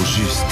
juste.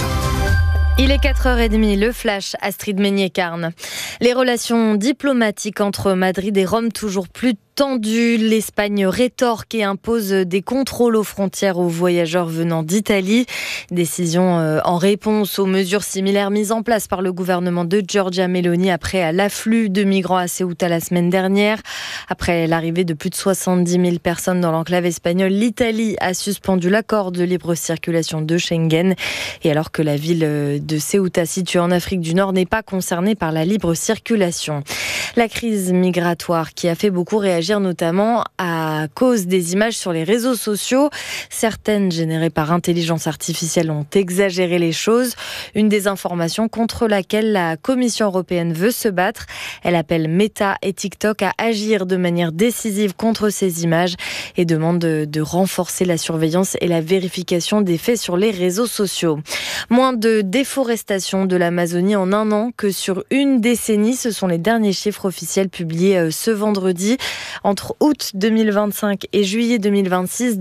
Il est 4h30, le flash, Astrid Meignet-Carne. Les relations diplomatiques entre Madrid et Rome toujours plus tendues. L'Espagne rétorque et impose des contrôles aux frontières aux voyageurs venant d'Italie. Décision en réponse aux mesures similaires mises en place par le gouvernement de Giorgia Meloni après l'afflux de migrants à Ceuta la semaine dernière. Après l'arrivée de plus de 70 000 personnes dans l'enclave espagnole, l'Italie a suspendu l'accord de libre circulation de Schengen. Et alors que la ville de Ceuta, située en Afrique du Nord, n'est pas concernée par la libre circulation. La crise migratoire qui a fait beaucoup réagir, notamment à cause des images sur les réseaux sociaux. Certaines générées par intelligence artificielle ont exagéré les choses. Une désinformation contre laquelle la Commission européenne veut se battre. Elle appelle Meta et TikTok à agir de manière décisive contre ces images et demande de renforcer la surveillance et la vérification des faits sur les réseaux sociaux. Moins de déforestation de l'Amazonie en un an que sur une décennie. Ce sont les derniers chiffres officiels publiés ce vendredi. Entre août 2025 et juillet 2026,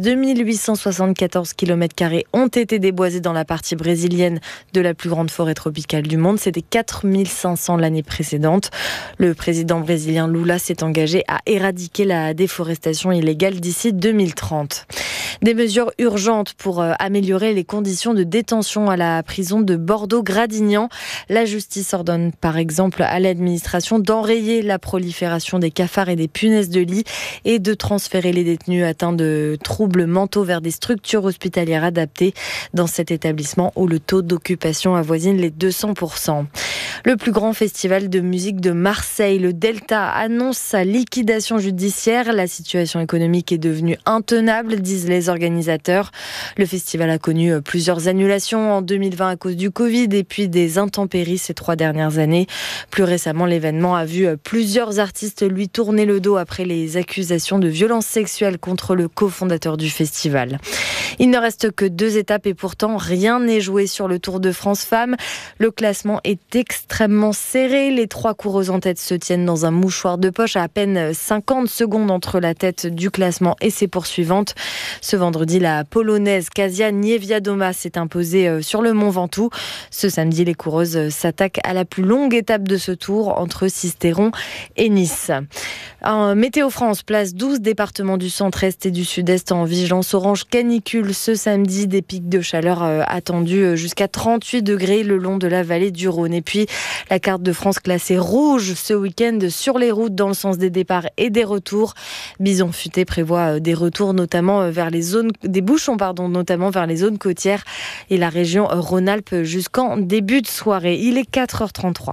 2874 km² ont été déboisés dans la partie brésilienne de la plus grande forêt tropicale du monde. C'était 4500 l'année précédente. Le président brésilien Lula s'est engagé à éradiquer la déforestation illégale d'ici 2030. Des mesures urgentes pour améliorer les conditions de détention à la prison de Bordeaux-Gradignan. La justice ordonne par exemple à l'administration d'enrayer la prolifération des cafards et des punaises de lit et de transférer les détenus atteints de troubles mentaux vers des structures hospitalières adaptées dans cet établissement où le taux d'occupation avoisine les 200%. Le plus grand festival de musique de Marseille, le Delta, annonce sa liquidation judiciaire. La situation économique est devenue intenable, disent les organisateurs. Le festival a connu plusieurs annulations en 2020 à cause du Covid et puis des intempéries ces 3 dernières années. Plus récemment, l'événement a vu plusieurs artistes lui tourner le dos après les accusations de violences sexuelles contre le cofondateur du festival. Il ne reste que 2 étapes et pourtant rien n'est joué sur le Tour de France Femmes. Le classement est extrêmement serré. Les 3 coureuses en tête se tiennent dans un mouchoir de poche à peine 50 secondes entre la tête du classement et ses poursuivantes. Ce vendredi, la polonaise Kasia Niewiadoma s'est imposée sur le Mont Ventoux. Ce samedi, les coureuses s'attaquent à la plus longue étape de ce tour entre Sisteron et Nice. Météo France place 12 départements du centre-est et du sud-est en vigilance orange canicule ce samedi. Des pics de chaleur attendus jusqu'à 38 degrés le long de la vallée du Rhône. Et puis, la carte de France classée rouge ce week-end sur les routes dans le sens des départs et des retours. Bison Futé prévoit des retours notamment vers les zones, des bouchons notamment vers les zones côtières et la région Rhône-Alpes jusqu'en début de soirée. Il est 4h33.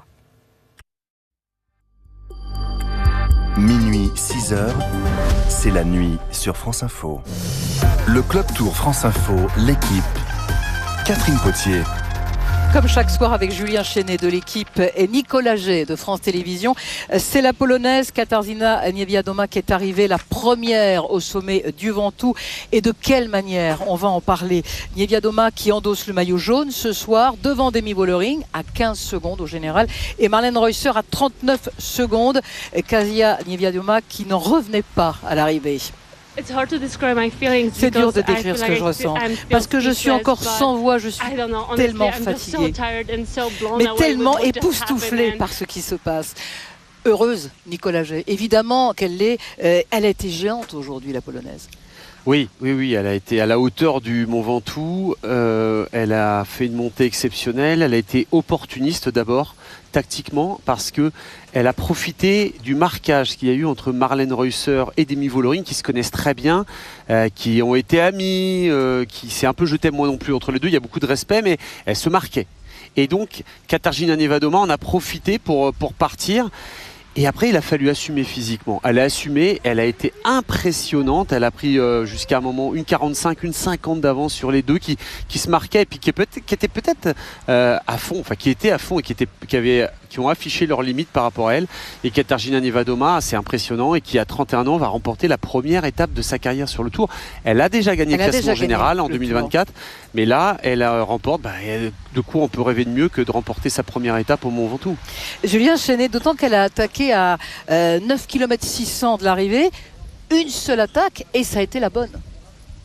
Minuit, 6h, c'est la nuit sur France Info. Le Club Tour France Info, l'équipe, Catherine Potier. Comme chaque soir avec Julien Chenet de l'équipe et Nicolas Gay de France Télévisions, c'est la polonaise Katarzyna Niewiadoma qui est arrivée la première au sommet du Ventoux. Et de quelle manière? On va en parler. Niewiadoma qui endosse le maillot jaune ce soir devant Demi Vollering à 15 secondes au général et Marlene Reusser à 39 secondes. Kasia Niewiadoma qui n'en revenait pas à l'arrivée. C'est dur de décrire ce que je ressens parce que je suis encore sans voix, je suis tellement fatiguée, mais tellement époustouflée par ce qui se passe. Heureuse, Nicolas Gay. Évidemment qu'elle l'est. Elle a été géante aujourd'hui, la polonaise. Oui, elle a été à la hauteur du Mont Ventoux, elle a fait une montée exceptionnelle, elle a été opportuniste d'abord, tactiquement, parce que elle a profité du marquage qu'il y a eu entre Marlene Reusser et Demi Vollering, qui se connaissent très bien, qui ont été amis, qui s'est un peu jeté moi non plus entre les deux, il y a beaucoup de respect, mais elles se marquaient. Et donc, Katarzyna Niewiadoma en a profité pour partir. Et après, il a fallu assumer physiquement. Elle a assumé, elle a été impressionnante. Elle a pris jusqu'à un moment 1,45, 1,50 d'avance sur les deux qui se marquaient et puis qui étaient peut-être à fond, enfin qui étaient à fond et qui ont affiché leurs limites par rapport à elle. Et Katarzyna Niewiadoma, c'est impressionnant, et qui à 31 ans va remporter la première étape de sa carrière sur le Tour. Elle a déjà gagné le classement général en 2024, mais là, elle remporte. De quoi on peut rêver de mieux que de remporter sa première étape au Mont Ventoux. Julien Chenet, d'autant qu'elle a attaqué à 9 km 600 de l'arrivée, une seule attaque et ça a été la bonne.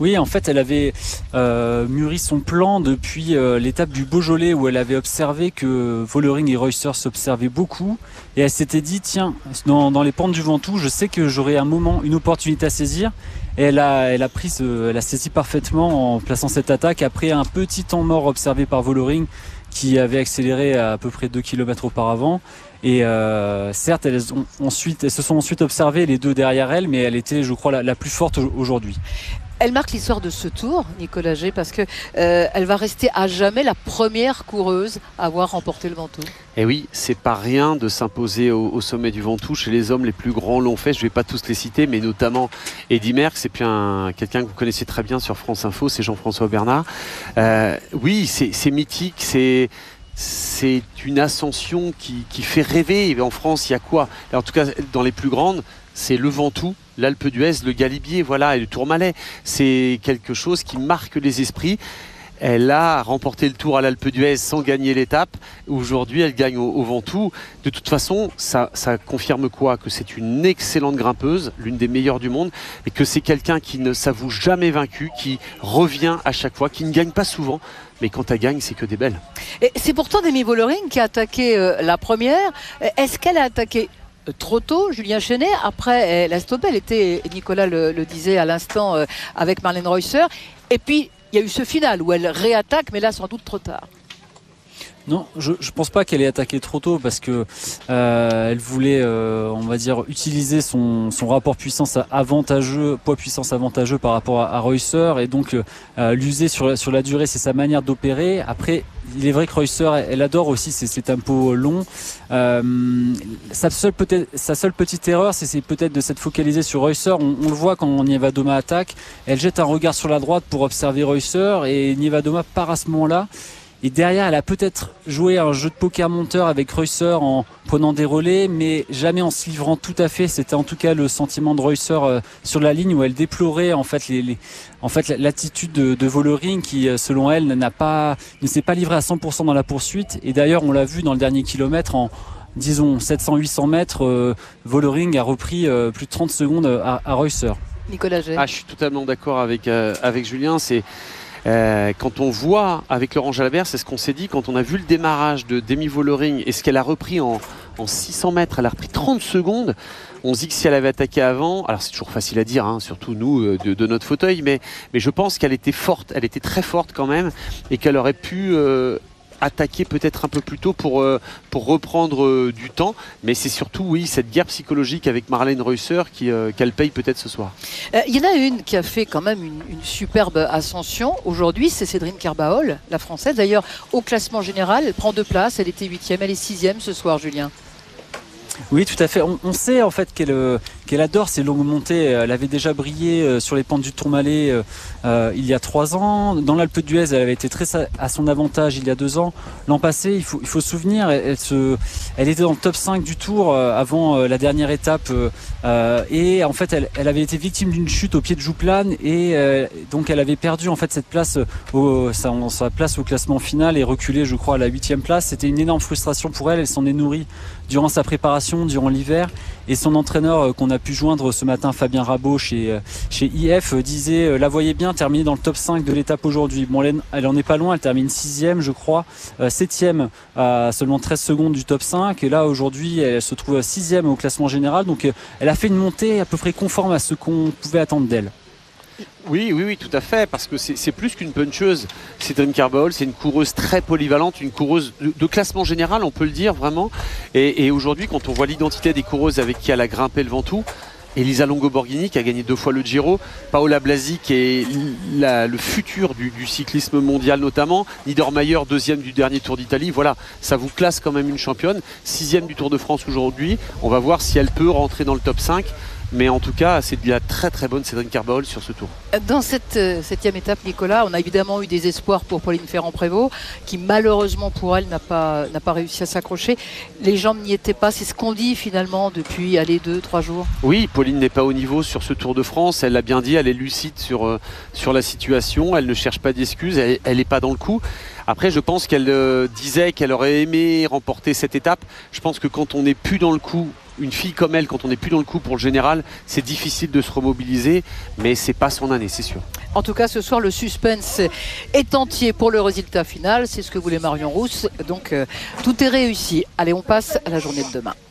Oui, en fait, elle avait mûri son plan depuis l'étape du Beaujolais où elle avait observé que Vollering et Reusser s'observaient beaucoup. Et elle s'était dit, tiens, dans les pentes du Ventoux, je sais que j'aurai un moment, une opportunité à saisir. Et elle a saisi parfaitement en plaçant cette attaque après un petit temps mort observé par Vollering qui avait accéléré à peu près 2 km auparavant. Et certes, elles se sont ensuite observées les deux derrière elle, mais elle était, je crois, la plus forte aujourd'hui. Elle marque l'histoire de ce tour, Nicolas Gé, parce que elle va rester à jamais la première coureuse à avoir remporté le Ventoux. Et oui, c'est pas rien de s'imposer au sommet du Ventoux. Chez les hommes, les plus grands l'ont fait. Je vais pas tous les citer, mais notamment Eddy Merckx, et puis quelqu'un que vous connaissez très bien sur France Info, c'est Jean-François Bernard. Oui, c'est mythique, c'est une ascension qui fait rêver. Et en France, il y a quoi? En tout cas, dans les plus grandes, c'est le Ventoux, l'Alpe d'Huez, le Galibier, voilà, et le Tourmalet. C'est quelque chose qui marque les esprits. Elle a remporté le Tour à l'Alpe d'Huez sans gagner l'étape. Aujourd'hui, elle gagne au Ventoux. De toute façon, ça confirme quoi? Que c'est une excellente grimpeuse, l'une des meilleures du monde, et que c'est quelqu'un qui ne s'avoue jamais vaincu, qui revient à chaque fois, qui ne gagne pas souvent. Mais quand elle gagne, c'est que des belles. Et c'est pourtant Demi Vollering qui a attaqué la première. Est-ce qu'elle a attaqué trop tôt, Julien Chenet? Après, elle a stoppé. Elle était, Nicolas le disait à l'instant, avec Marlène Reusser. Et puis, il y a eu ce final où elle réattaque, mais là, sans doute trop tard. Non, je pense pas qu'elle ait attaqué trop tôt parce que elle voulait, on va dire, utiliser son rapport puissance avantageux, poids-puissance avantageux par rapport à Reusser, et donc l'user sur la durée, c'est sa manière d'opérer. Après, il est vrai que Reusser, elle adore aussi ses tempos longs. Sa seule petite erreur, c'est peut-être de s'être focalisé sur Reusser. On le voit quand Niewiadoma attaque, elle jette un regard sur la droite pour observer Reusser, et Niewiadoma part à ce moment-là. Et derrière, elle a peut-être joué un jeu de poker monteur avec Reusser en prenant des relais, mais jamais en se livrant tout à fait. C'était en tout cas le sentiment de Reusser sur la ligne, où elle déplorait en fait l'attitude de Vollering qui, selon elle, ne s'est pas livré à 100% dans la poursuite. Et d'ailleurs, on l'a vu dans le dernier kilomètre, en disons 700-800 mètres, Vollering a repris plus de 30 secondes à Reusser. Nicolas Gé. Je suis totalement d'accord avec Julien. Quand on voit avec Laurent Jalabert, c'est ce qu'on s'est dit quand on a vu le démarrage de Demi Vollering et ce qu'elle a repris en 600 mètres, elle a repris 30 secondes. On se dit que si elle avait attaqué avant, alors c'est toujours facile à dire, surtout nous de notre fauteuil, mais je pense qu'elle était forte, elle était très forte quand même, et qu'elle aurait pu attaquer peut-être un peu plus tôt pour reprendre du temps. Mais c'est surtout, oui, cette guerre psychologique avec Marlène Reusser qu'elle paye peut-être ce soir. Il y en a une qui a fait quand même une superbe ascension aujourd'hui, c'est Séverine Kerbaol, la Française. D'ailleurs, au classement général, elle prend 2 places, elle était 8e, elle est 6e ce soir, Julien. Oui, tout à fait. On sait en fait qu'elle adore ces longues montées. Elle avait déjà brillé sur les pentes du Tourmalet il y a 3 ans. Dans l'Alpe d'Huez, elle avait été très à son avantage il y a 2 ans. L'an passé, il faut se souvenir, elle était dans le top 5 du Tour avant la dernière étape. Et en fait, elle avait été victime d'une chute au pied de Jouplane, et donc elle avait perdu en fait cette place, sa place au classement final, et reculé, je crois, à la 8e place. C'était une énorme frustration pour elle. Elle s'en est nourrie durant sa préparation, durant l'hiver, et son entraîneur qu'on a pu joindre ce matin, Fabien Rabot chez IF, disait la voyait bien terminer dans le top 5 de l'étape aujourd'hui. Bon, elle en est pas loin, elle termine 6e je crois, 7e à seulement 13 secondes du top 5, et là aujourd'hui elle se trouve 6e au classement général, donc elle a fait une montée à peu près conforme à ce qu'on pouvait attendre d'elle. Oui, tout à fait, parce que c'est plus qu'une puncheuse. Séverine Kerbaol, c'est une coureuse très polyvalente, une coureuse de classement général, on peut le dire vraiment. Et aujourd'hui, quand on voit l'identité des coureuses avec qui elle a grimpé le Ventoux, Elisa Longo-Borghini qui a gagné 2 fois le Giro, Paola Blasi qui est le futur du cyclisme mondial notamment, Niedermayer 2e du dernier Tour d'Italie, voilà, ça vous classe quand même une championne, 6e du Tour de France aujourd'hui. On va voir si elle peut rentrer dans le top 5. Mais en tout cas, c'est de la très très bonne Séverine Kerbaol sur ce tour. Dans cette 7e étape, Nicolas, on a évidemment eu des espoirs pour Pauline Ferrand-Prévot, qui malheureusement pour elle n'a pas réussi à s'accrocher. Les jambes n'y étaient pas, c'est ce qu'on dit finalement depuis 2-3 jours. Oui, Pauline n'est pas au niveau sur ce Tour de France, elle l'a bien dit, elle est lucide sur la situation, elle ne cherche pas d'excuses, elle n'est pas dans le coup. Après, je pense qu'elle disait qu'elle aurait aimé remporter cette étape. Je pense que quand on n'est plus dans le coup, une fille comme elle, quand on n'est plus dans le coup pour le général, c'est difficile de se remobiliser, mais c'est pas son année, c'est sûr. En tout cas, ce soir, le suspense est entier pour le résultat final. C'est ce que voulait Marion Rousse. Donc, tout est réussi. Allez, on passe à la journée de demain.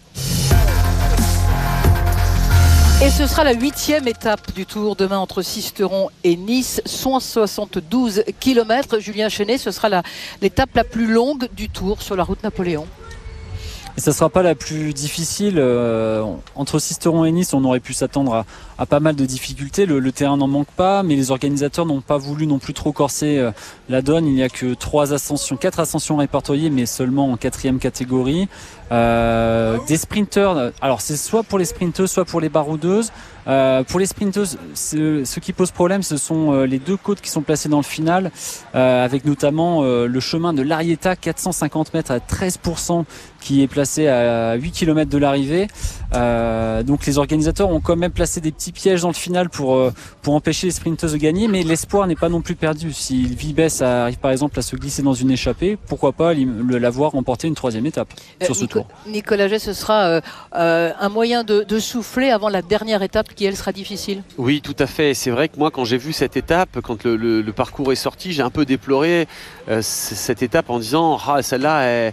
Et ce sera la 8e étape du Tour demain entre Sisteron et Nice, 172 km. Julien Chenet, ce sera l'étape la plus longue du Tour sur la route Napoléon. Et ça ne sera pas la plus difficile. Entre Sisteron et Nice, on aurait pu s'attendre à pas mal de difficultés. Le terrain n'en manque pas, mais les organisateurs n'ont pas voulu non plus trop corser la donne. Il n'y a que 4 ascensions répertoriées, mais seulement en 4e catégorie. Des sprinteurs, alors c'est soit pour les sprinteuses, soit pour les baroudeuses. Pour les sprinteuses, ce qui pose problème, ce sont les 2 côtes qui sont placées dans le final, avec notamment le chemin de l'Arieta, 450 mètres à 13%, qui est placé à 8 km de l'arrivée. Donc les organisateurs ont quand même placé des petits pièges dans le final pour empêcher les sprinteuses de gagner, mais l'espoir n'est pas non plus perdu. Si Vibes arrive par exemple à se glisser dans une échappée, pourquoi pas la voir remporter une 3e étape sur ce tour. Nicolas Jay, ce sera un moyen de souffler avant la dernière étape qui, elle, sera difficile. Oui, tout à fait. C'est vrai que moi, quand j'ai vu cette étape, quand le parcours est sorti, j'ai un peu déploré cette étape en disant « celle-là,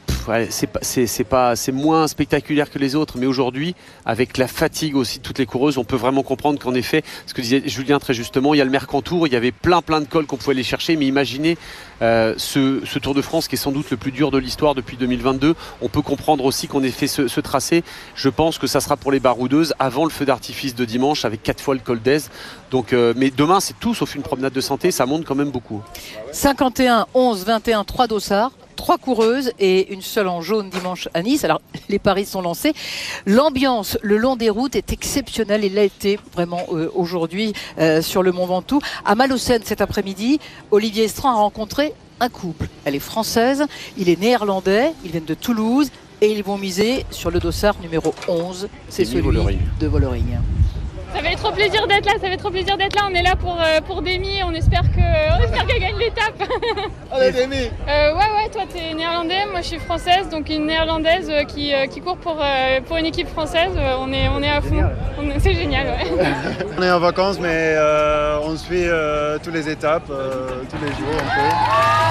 c'est moins spectaculaire que les autres, mais aujourd'hui, avec la fatigue aussi de toutes les coureuses, on peut vraiment comprendre qu'en effet, ce que disait Julien très justement, il y a le Mercantour, il y avait plein de cols qu'on pouvait aller chercher, mais imaginez ce Tour de France qui est sans doute le plus dur de l'histoire depuis 2022. On peut comprendre aussi qu'on ait fait ce tracé. Je pense que ça sera pour les baroudeuses avant le feu d'artifice de dimanche avec 4 fois le col d'Aise. Donc, mais demain, c'est tout sauf une promenade de santé, ça monte quand même beaucoup. 51, 11, 21, 3 dossards. 3 coureuses et une seule en jaune dimanche à Nice. Alors, les paris sont lancés. L'ambiance le long des routes est exceptionnelle. Il l'a été vraiment aujourd'hui sur le Mont Ventoux. À Malocène cet après-midi, Olivier Estran a rencontré un couple. Elle est française, il est néerlandais, ils viennent de Toulouse et ils vont miser sur le dossard numéro 11. C'est celui de Vollering. Ça fait trop plaisir d'être là, On est là pour Demi, on espère qu'elle gagne l'étape. Allez Demi. Ouais, toi t'es néerlandais, moi je suis française, donc une néerlandaise qui court pour une équipe française, on est à fond. C'est génial, ouais. On est en vacances, mais on suit toutes les étapes, tous les jours un peu.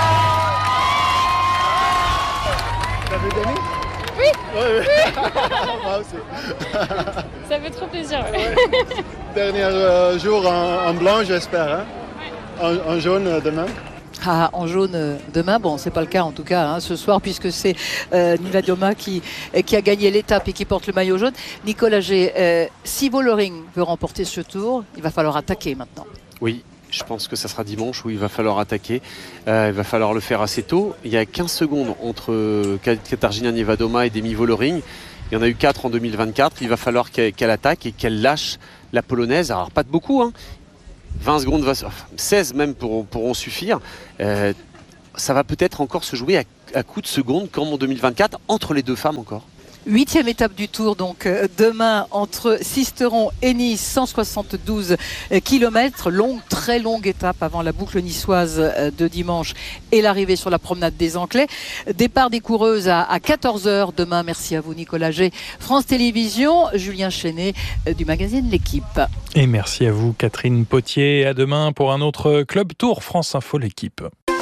T'as vu Demi? Oui. Moi aussi. Ça fait trop plaisir. Ouais. Dernier jour en blanc, j'espère. Hein? Ouais. En jaune demain. En jaune demain, bon, c'est pas le cas en tout cas ce soir, puisque c'est Nivea Dioma qui a gagné l'étape et qui porte le maillot jaune. Nicolas G, si Vollering veut remporter ce tour, il va falloir attaquer maintenant. Oui. Je pense que ça sera dimanche où il va falloir attaquer. Il va falloir le faire assez tôt. Il y a 15 secondes entre Katarzyna Niewiadoma et Demi Vollering. Il y en a eu 4 en 2024. Il va falloir qu'elle attaque et qu'elle lâche la polonaise. Alors pas de beaucoup, 20 secondes, 16 même pourront suffire. Ça va peut-être encore se jouer à coups de secondes comme en 2024 entre les 2 femmes encore. 8e étape du Tour, donc demain entre Sisteron et Nice, 172 km. Très longue étape avant la boucle niçoise de dimanche et l'arrivée sur la promenade des Anclais. Départ des coureuses à 14h demain. Merci à vous Nicolas G. France Télévisions, Julien Chenet du magazine L'Équipe. Et merci à vous Catherine Potier. À demain pour un autre Club Tour France Info L'Équipe.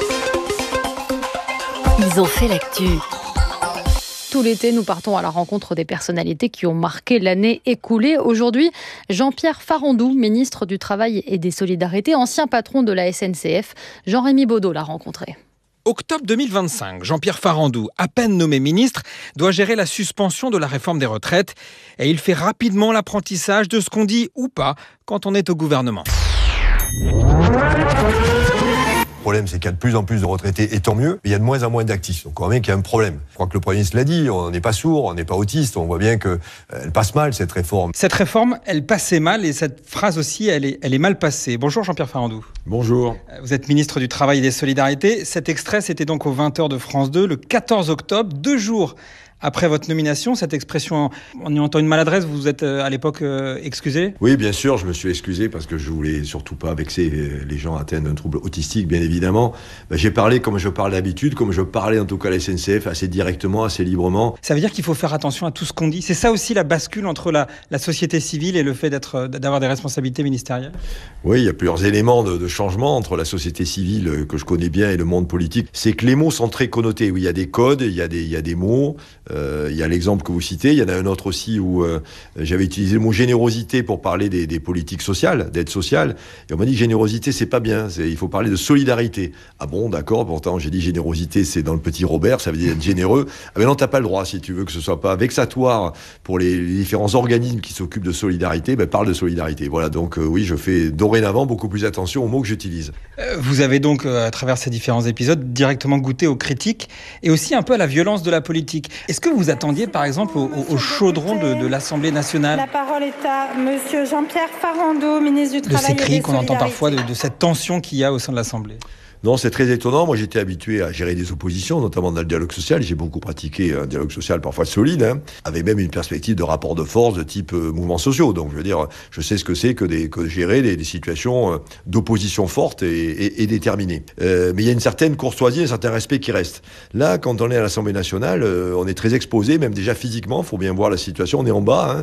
Ils ont fait l'actu. Tout l'été, nous partons à la rencontre des personnalités qui ont marqué l'année écoulée. Aujourd'hui, Jean-Pierre Farandou, ministre du Travail et des Solidarités, ancien patron de la SNCF. Jean-Rémy Baudot l'a rencontré. Octobre 2025, Jean-Pierre Farandou, à peine nommé ministre, doit gérer la suspension de la réforme des retraites. Et il fait rapidement l'apprentissage de ce qu'on dit ou pas quand on est au gouvernement. Le problème, c'est qu'il y a de plus en plus de retraités, et tant mieux, mais il y a de moins en moins d'actifs. Donc on voit bien qu'il y a un problème. Je crois que le Premier ministre l'a dit, on n'est pas sourd, on n'est pas autiste, on voit bien qu'elle passe mal, cette réforme. Cette réforme, elle passait mal, et cette phrase aussi, elle est mal passée. Bonjour Jean-Pierre Farandou. Bonjour. Vous êtes ministre du Travail et des Solidarités. Cet extrait, c'était donc aux 20h de France 2, le 14 octobre, 2 jours Après votre nomination, cette expression, on y entend une maladresse, vous vous êtes à l'époque excusé ? Oui, bien sûr, je me suis excusé parce que je voulais surtout pas vexer les gens atteints d'un trouble autistique, bien évidemment. J'ai parlé comme je parle d'habitude, comme je parlais en tout cas à la SNCF, assez directement, assez librement. Ça veut dire qu'il faut faire attention à tout ce qu'on dit. C'est ça aussi la bascule entre la société civile et le fait d'avoir des responsabilités ministérielles ? Oui, il y a plusieurs éléments de changement entre la société civile que je connais bien et le monde politique. C'est que les mots sont très connotés. Oui, il y a des codes, il y a des mots. Il y a l'exemple que vous citez. Il y en a un autre aussi où j'avais utilisé le mot générosité pour parler des politiques sociales, d'aide sociale. Et on m'a dit que générosité, c'est pas bien. Il faut parler de solidarité. Ah bon, d'accord. Pourtant, j'ai dit générosité, c'est dans le petit Robert. Ça veut dire être généreux. Ah ben non, t'as pas le droit. Si tu veux que ce soit pas vexatoire pour les différents organismes qui s'occupent de solidarité, parle de solidarité. Voilà. Donc oui, je fais dorénavant beaucoup plus attention aux mots que j'utilise. Vous avez donc, à travers ces différents épisodes, directement goûté aux critiques et aussi un peu à la violence de la politique. Est-ce que vous attendiez, par exemple, au chaudron de l'Assemblée nationale ? La parole est à monsieur Jean-Pierre Farandou, ministre du Travail et des Solidarités. De ces cris qu'on entend parfois, de cette tension qu'il y a au sein de l'Assemblée. Non, c'est très étonnant. Moi, j'étais habitué à gérer des oppositions, notamment dans le dialogue social. J'ai beaucoup pratiqué un dialogue social parfois solide, avec même une perspective de rapport de force de type mouvements sociaux. Donc, je veux dire, je sais ce que c'est que gérer des situations d'opposition forte et déterminée. Mais il y a une certaine courtoisie, un certain respect qui reste. Là, quand on est à l'Assemblée nationale, on est très exposé, même déjà physiquement. Il faut bien voir la situation. On est en bas.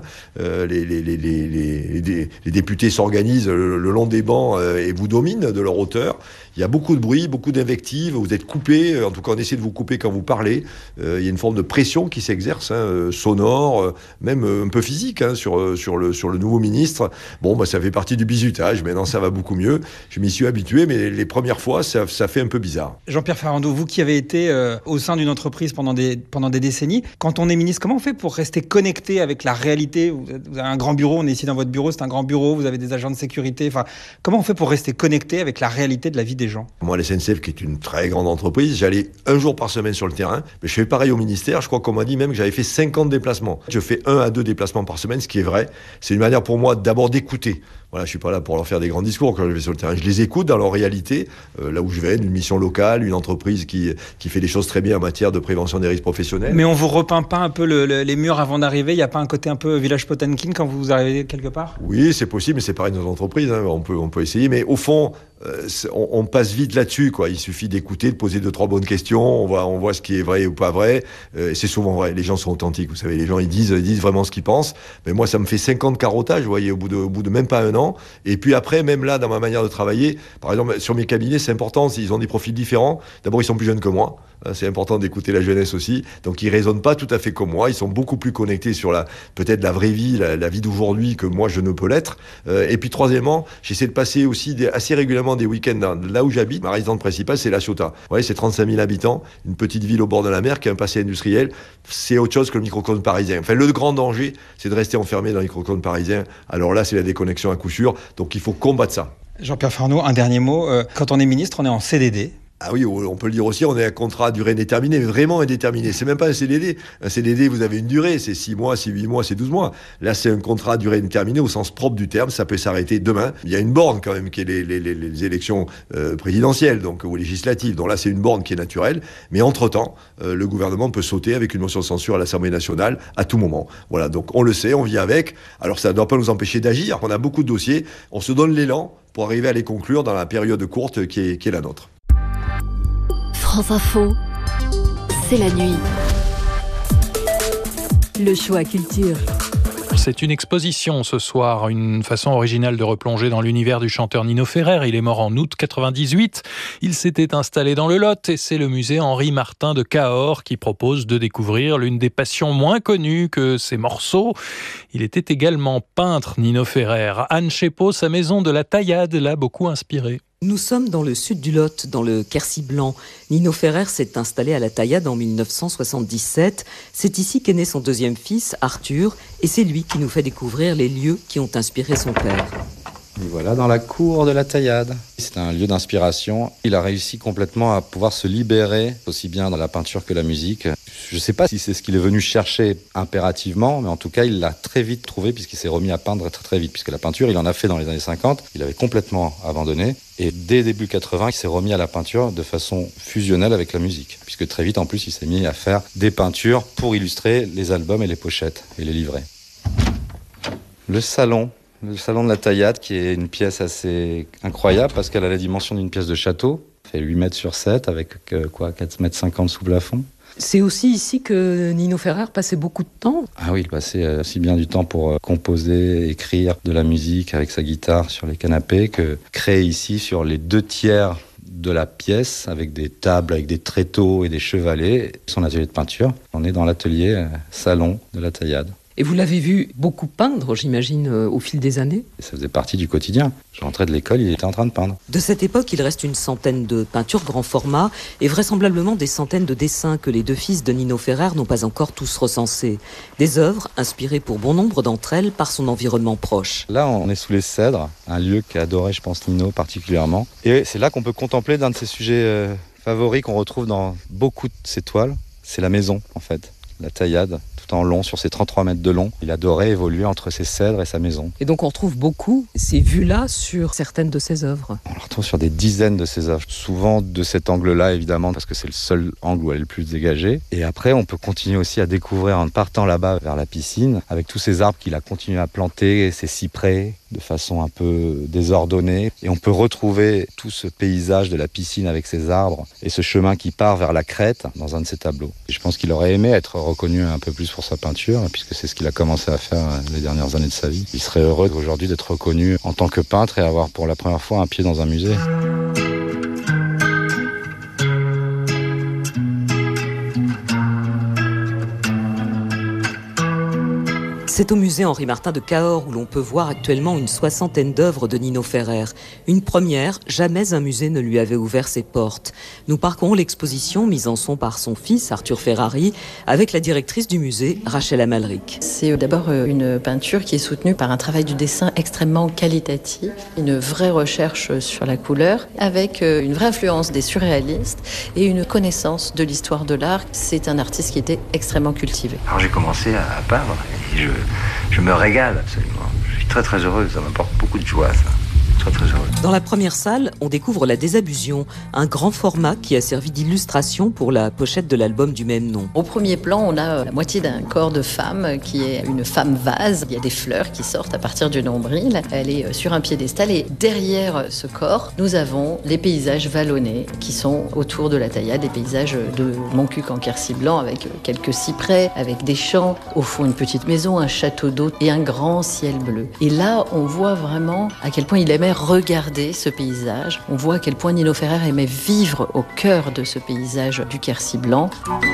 Les députés s'organisent le long des bancs et vous dominent de leur hauteur. Il y a beaucoup de bruit, beaucoup d'invectives, vous êtes coupé, en tout cas on essaie de vous couper quand vous parlez. Il y a une forme de pression qui s'exerce, sonore, même un peu physique, sur le nouveau ministre. Bon, ça fait partie du bizutage, maintenant ça va beaucoup mieux. Je m'y suis habitué, mais les premières fois, ça fait un peu bizarre. Jean-Pierre Farandou, vous qui avez été au sein d'une entreprise pendant des décennies, quand on est ministre, comment on fait pour rester connecté avec la réalité ? Vous avez un grand bureau, on est ici dans votre bureau, c'est un grand bureau, vous avez des agents de sécurité. Comment on fait pour rester connecté avec la réalité de la vie des gens ? Moi, la SNCF, qui est une très grande entreprise, j'allais un jour par semaine sur le terrain, mais je fais pareil au ministère. Je crois qu'on m'a dit même que j'avais fait 50 déplacements. Je fais 1 à 2 déplacements par semaine, ce qui est vrai. C'est une manière pour moi d'abord d'écouter. Voilà, je suis pas là pour leur faire des grands discours quand je vais sur le terrain. Je les écoute dans leur réalité, là où je vais, une mission locale, une entreprise qui fait des choses très bien en matière de prévention des risques professionnels. Mais on vous repeint pas un peu les murs avant d'arriver ? Il n'y a pas un côté un peu village Potemkin quand vous arrivez quelque part ? Oui, c'est possible, mais c'est pareil dans nos entreprises. On peut essayer, mais au fond, on passe vite là-dessus, quoi. Il suffit d'écouter, de poser 2-3 bonnes questions. On voit ce qui est vrai ou pas vrai. C'est souvent vrai. Les gens sont authentiques. Vous savez, les gens ils disent vraiment ce qu'ils pensent. Mais moi, ça me fait 50 carottages, vous voyez, au bout de même pas un an. Et puis après, même là, dans ma manière de travailler, par exemple, sur mes cabinets, c'est important. Ils ont des profils différents. D'abord, ils sont plus jeunes que moi. C'est important d'écouter la jeunesse aussi. Donc, ils raisonnent pas tout à fait comme moi. Ils sont beaucoup plus connectés sur peut-être la vraie vie, la vie d'aujourd'hui que moi, je ne peux l'être. Et puis, troisièmement, j'essaie de passer aussi assez régulièrement des week-ends là où j'habite. Ma résidence principale, c'est La Ciotat. Vous voyez, c'est 35 000 habitants, une petite ville au bord de la mer qui a un passé industriel. C'est autre chose que le microcosme parisien. Enfin, le grand danger, c'est de rester enfermé dans le microcosme parisien. Alors là, c'est la déconnexion à coup sûr. Donc, il faut combattre ça. Jean-Pierre Farandou, un dernier mot. Quand on est ministre, on est en CDD. Ah oui, on peut le dire aussi, on est un contrat à durée indéterminée, vraiment indéterminé. C'est même pas un CDD. Un CDD, vous avez une durée, c'est 6 mois, c'est 8 mois, c'est 12 mois. Là, c'est un contrat à durée indéterminée au sens propre du terme, ça peut s'arrêter demain. Il y a une borne quand même qui est les élections présidentielles, donc ou législatives. Donc là, c'est une borne qui est naturelle. Mais entre-temps, le gouvernement peut sauter avec une motion de censure à l'Assemblée nationale à tout moment. Voilà, donc on le sait, on vit avec. Alors ça ne doit pas nous empêcher d'agir. On a beaucoup de dossiers, on se donne l'élan pour arriver à les conclure dans la période courte qui est la nôtre. France Info, c'est la nuit. Le choix culture. C'est une exposition ce soir, une façon originale de replonger dans l'univers du chanteur Nino Ferrer. Il est mort en août 98. Il s'était installé dans le Lot et c'est le musée Henri Martin de Cahors qui propose de découvrir l'une des passions moins connues que ses morceaux. Il était également peintre, Nino Ferrer. Anne Chepot, sa maison de la Taillade, l'a beaucoup inspiré. Nous sommes dans le sud du Lot, dans le Quercy blanc. Nino Ferrer s'est installé à la Taillade en 1977. C'est ici qu'est né son deuxième fils, Arthur, et c'est lui qui nous fait découvrir les lieux qui ont inspiré son père. Et voilà dans la cour de la Taillade. C'est un lieu d'inspiration. Il a réussi complètement à pouvoir se libérer, aussi bien dans la peinture que la musique. Je ne sais pas si c'est ce qu'il est venu chercher impérativement, mais en tout cas, il l'a très vite trouvé puisqu'il s'est remis à peindre très très vite. Puisque la peinture, il en a fait dans les années 50, il avait complètement abandonné. Et dès début 80, il s'est remis à la peinture de façon fusionnelle avec la musique. Puisque très vite, en plus, il s'est mis à faire des peintures pour illustrer les albums et les pochettes et les livrets. Le salon de la Taillade, qui est une pièce assez incroyable parce qu'elle a la dimension d'une pièce de château. Elle fait 8 mètres sur 7 avec 4,50 mètres sous plafond. C'est aussi ici que Nino Ferrer passait beaucoup de temps. Ah oui, il passait aussi bien du temps pour composer, écrire de la musique avec sa guitare sur les canapés que créer ici sur les 2/3 de la pièce avec des tables, avec des tréteaux et des chevalets. Son atelier de peinture. On est dans l'atelier salon de la Taillade. Et vous l'avez vu beaucoup peindre, j'imagine, au fil des années ? Ça faisait partie du quotidien. Je rentrais de l'école, il était en train de peindre. De cette époque, il reste une centaine de peintures grand format et vraisemblablement des centaines de dessins que les deux fils de Nino Ferrer n'ont pas encore tous recensés. Des œuvres inspirées pour bon nombre d'entre elles par son environnement proche. Là, on est sous les cèdres, un lieu qu'a je pense, Nino particulièrement. Et c'est là qu'on peut contempler d'un de ses sujets favoris qu'on retrouve dans beaucoup de ses toiles. C'est la maison, en fait, la Taillade. Tout en long, sur ses 33 mètres de long. Il adorait évoluer entre ses cèdres et sa maison. Et donc on retrouve beaucoup ces vues-là sur certaines de ses œuvres. On le retrouve sur des dizaines de ses œuvres. Souvent de cet angle-là, évidemment, parce que c'est le seul angle où elle est le plus dégagée. Et après, on peut continuer aussi à découvrir en partant là-bas vers la piscine, avec tous ces arbres qu'il a continué à planter, ces cyprès, de façon un peu désordonnée. Et on peut retrouver tout ce paysage de la piscine avec ses arbres et ce chemin qui part vers la crête dans un de ses tableaux. Et je pense qu'il aurait aimé être reconnu un peu plus pour sa peinture, puisque c'est ce qu'il a commencé à faire les dernières années de sa vie. Il serait heureux aujourd'hui d'être reconnu en tant que peintre et avoir pour la première fois un pied dans un musée. C'est au musée Henri Martin de Cahors où l'on peut voir actuellement une 60aine d'œuvres de Nino Ferrer. Une première, jamais un musée ne lui avait ouvert ses portes. Nous parcourons l'exposition mise en son par son fils Arthur Ferrari avec la directrice du musée, Rachel Amalric. C'est d'abord une peinture qui est soutenue par un travail du dessin extrêmement qualitatif, une vraie recherche sur la couleur, avec une vraie influence des surréalistes et une connaissance de l'histoire de l'art. C'est un artiste qui était extrêmement cultivé. Alors j'ai commencé à peindre et je me régale absolument. Je suis très très heureux, ça m'apporte beaucoup de joie, ça. Très très heureux. Dans la première salle, on découvre La Désabusion, un grand format qui a servi d'illustration pour la pochette de l'album du même nom. Au premier plan, on a la moitié d'un corps de femme qui est une femme vase. Il y a des fleurs qui sortent à partir du nombril. Elle est sur un piédestal et derrière ce corps, nous avons les paysages vallonnés qui sont autour de la Taillade, des paysages de Montcuq en quercy blanc avec quelques cyprès, avec des champs, au fond une petite maison, un château d'eau et un grand ciel bleu. Et là, on voit vraiment à quel point il aimait regarder ce paysage. On voit à quel point Nino Ferrer aimait vivre au cœur de ce paysage du quercy blanc.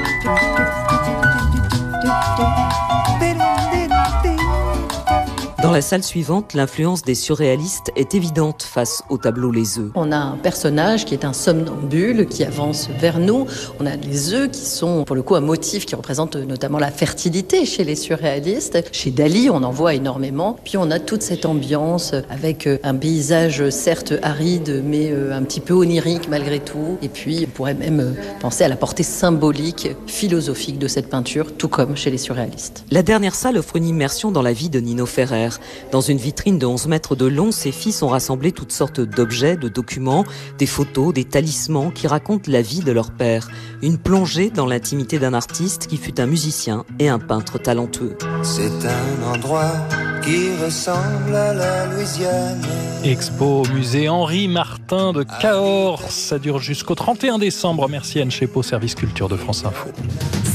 Dans la salle suivante, l'influence des surréalistes est évidente face au tableau Les œufs. On a un personnage qui est un somnambule qui avance vers nous. On a les œufs qui sont pour le coup un motif qui représente notamment la fertilité chez les surréalistes. Chez Dali, on en voit énormément. Puis on a toute cette ambiance avec un paysage certes aride mais un petit peu onirique malgré tout. Et puis on pourrait même penser à la portée symbolique, philosophique de cette peinture, tout comme chez les surréalistes. La dernière salle offre une immersion dans la vie de Nino Ferrer. Dans une vitrine de 11 mètres de long, ses fils ont rassemblé toutes sortes d'objets, de documents, des photos, des talismans qui racontent la vie de leur père. Une plongée dans l'intimité d'un artiste qui fut un musicien et un peintre talentueux. C'est un endroit qui ressemble à la Louisiane. Expo au musée Henri Martin de Cahors. Ça dure jusqu'au 31 décembre. Merci Anne Chepeau, service culture de France Info.